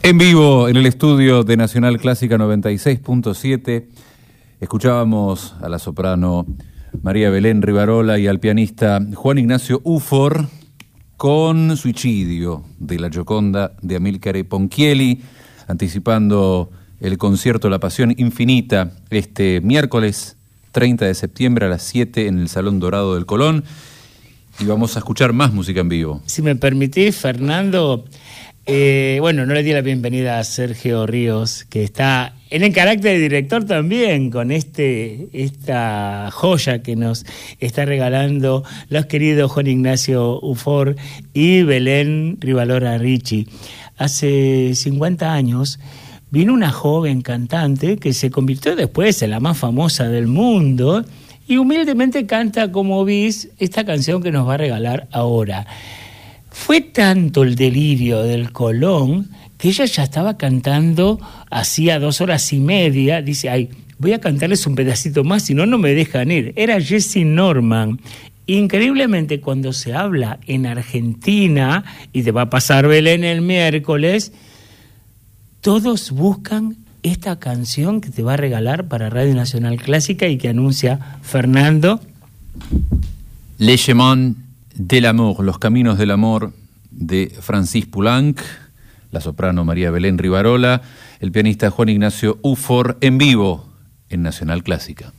En vivo en el estudio de Nacional Clásica 96.7 escuchábamos a la soprano María Belén Rivarola y al pianista Juan Ignacio Ufor con Suicidio de la Gioconda de Amilcare Ponchielli, anticipando el concierto La Pasión Infinita este miércoles 30 de septiembre a las 7 en el Salón Dorado del Colón. Y vamos a escuchar más música en vivo. Si me permitís, Fernando, no le di la bienvenida a Sergio Ríos, que está en el carácter de director también, con esta joya que nos está regalando los queridos Juan Ignacio Ufor y Belén Rivarola Ricci. Hace 50 años vino una joven cantante que se convirtió después en la más famosa del mundo y humildemente canta como bis esta canción que nos va a regalar ahora. Fue tanto el delirio del Colón que ella ya estaba cantando hacía 2 horas y media. Dice, ay, voy a cantarles un pedacito más, si no, no me dejan ir. Era Jessye Norman. Increíblemente, cuando se habla en Argentina, y te va a pasar Belén el miércoles, todos buscan esta canción que te va a regalar para Radio Nacional Clásica y que anuncia Fernando. Les Chemins de l'Amour, Los Caminos del Amor, de Francis Poulenc, la soprano María Belén Rivarola, el pianista Juan Ignacio Ufor, en vivo en Nacional Clásica.